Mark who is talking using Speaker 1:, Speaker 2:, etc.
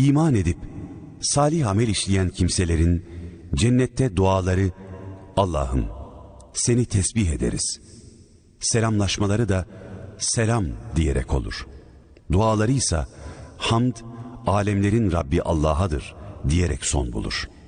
Speaker 1: İman edip salih amel işleyen kimselerin cennette duaları Allah'ım seni tesbih ederiz. Selamlaşmaları da selam diyerek olur. Duaları ise hamd alemlerin Rabbi Allah'adır diyerek son bulur.